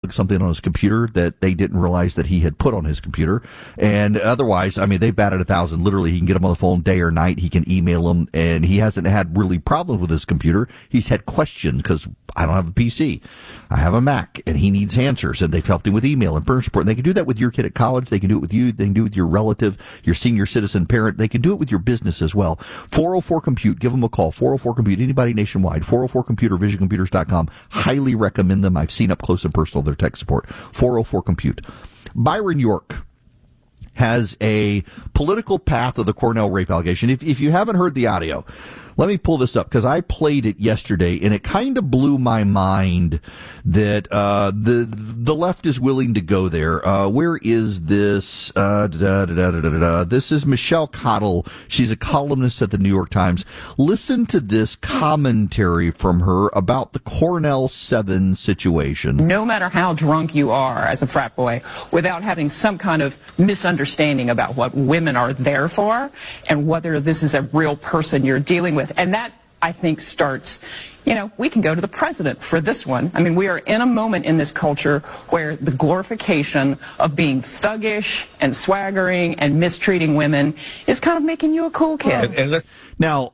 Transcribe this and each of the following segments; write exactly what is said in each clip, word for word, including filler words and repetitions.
put something on his computer that they didn't realize that he had put on his computer. And otherwise, I mean, they batted a thousand. Literally, he can get him on the phone day or night. He can email him, and he hasn't had really problems with his computer. He's had questions because I don't have a P C. I have a Mac, and he needs answers, and they've helped him with email and burner support. And they can do that with your kid at college. They can do it with you. They can do it with your relative, your senior citizen parent. They can do it with your business as well. four oh four compute. Give them a call. four oh four compute. Anybody nationwide. four oh four computer, vision computers dot com. Highly recommend them. I've seen up close and personal their tech support. four oh four compute. Byron York has a political path of the Cornell rape allegation. If, if you haven't heard the audio, let me pull this up because I played it yesterday, and it kind of blew my mind that uh, the the left is willing to go there. Uh, where is this? Uh, da, da, da, da, da, da. This is Michelle Cottle. She's a columnist at the New York Times. Listen to this commentary from her about the Cornell seven situation. No matter how drunk you are as a frat boy, without having some kind of misunderstanding about what women are there for and whether this is a real person you're dealing with. And that, I think, starts, you know, we can go to the president for this one. I mean, we are in a moment in this culture where the glorification of being thuggish and swaggering and mistreating women is kind of making you a cool kid. And, and now,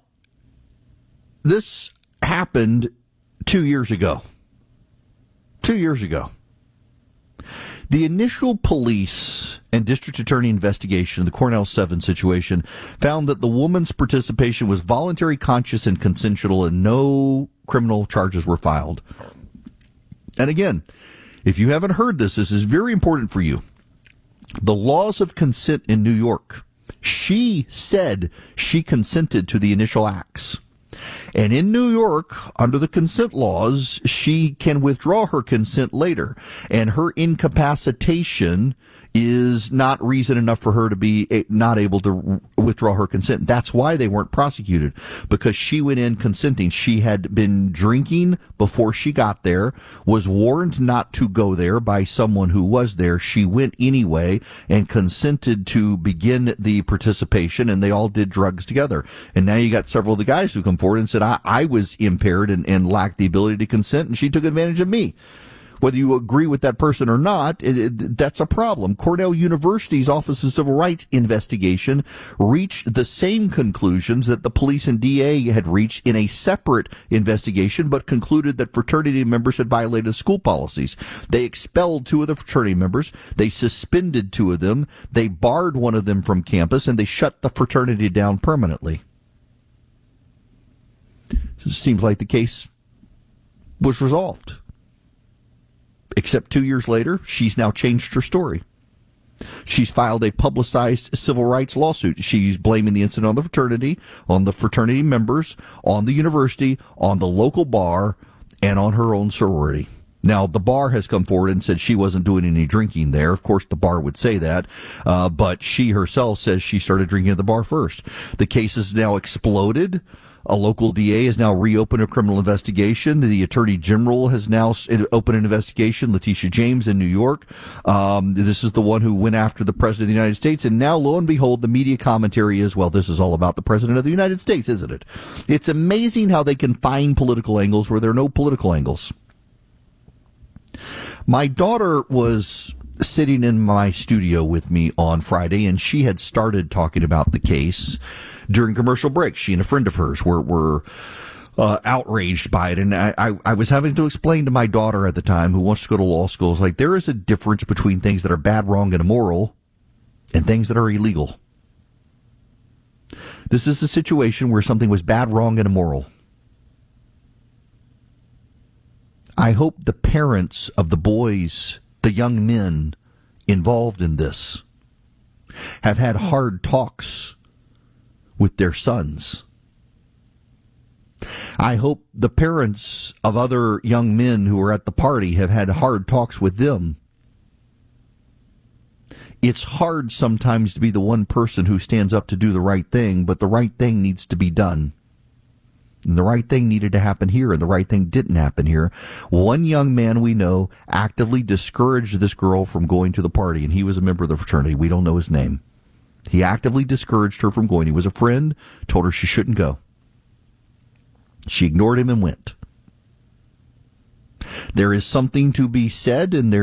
this happened two years ago. Two years ago. The initial police and district attorney investigation of the Cornell seven situation found that the woman's participation was voluntary, conscious, and consensual, and no criminal charges were filed. And again, if you haven't heard this, this is very important for you. The laws of consent in New York. She said she consented to the initial acts. And in New York, under the consent laws, she can withdraw her consent later. And her incapacitation is not reason enough for her to be not able to withdraw her consent. That's why they weren't prosecuted, because she went in consenting. She had been drinking before she got there, was warned not to go there by someone who was there. She went anyway and consented to begin the participation, and they all did drugs together. And now you got several of the guys who come forward and said, I, I was impaired and, and lacked the ability to consent, and she took advantage of me. Whether you agree with that person or not, it, it, that's a problem. Cornell University's Office of Civil Rights investigation reached the same conclusions that the police and D A had reached in a separate investigation, but concluded that fraternity members had violated school policies. They expelled two of the fraternity members. They suspended two of them. They barred one of them from campus, and they shut the fraternity down permanently. So it seems like the case was resolved. Except two years later, she's now changed her story. She's filed a publicized civil rights lawsuit. She's blaming the incident on the fraternity, on the fraternity members, on the university, on the local bar, and on her own sorority. Now, the bar has come forward and said she wasn't doing any drinking there. Of course, the bar would say that, uh, but she herself says she started drinking at the bar first. The case has now exploded. A local D A has now reopened a criminal investigation. The Attorney General has now opened an investigation, Letitia James in New York. Um, this is the one who went after the President of the United States. And now, lo and behold, the media commentary is, well, this is all about the President of the United States, isn't it? It's amazing how they can find political angles where there are no political angles. My daughter was sitting in my studio with me on Friday, and she had started talking about the case during commercial breaks. She and a friend of hers were were uh, outraged by it, and I, I, I was having to explain to my daughter at the time, who wants to go to law school, is like, there is a difference between things that are bad, wrong, and immoral and things that are illegal. This is a situation where something was bad, wrong, and immoral. I hope the parents of the boys, the young men involved in this, have had hard talks with their sons. I hope the parents of other young men who were at the party have had hard talks with them. It's hard sometimes to be the one person who stands up to do the right thing, but the right thing needs to be done. And the right thing needed to happen here, and the right thing didn't happen here. One young man we know actively discouraged this girl from going to the party, and he was a member of the fraternity. We don't know his name. He actively discouraged her from going. He was a friend, told her she shouldn't go. She ignored him and went. There is something to be said, and there